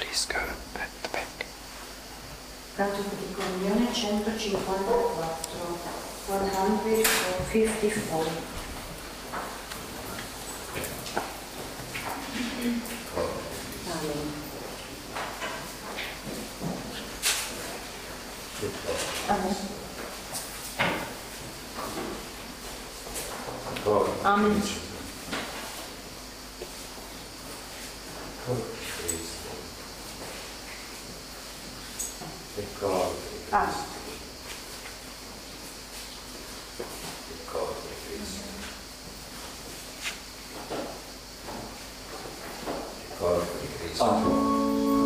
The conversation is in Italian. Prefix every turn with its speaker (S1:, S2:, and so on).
S1: Please go at the back.
S2: Pratica di comunione 154, 154. Amen. Amen. Amen. Ah.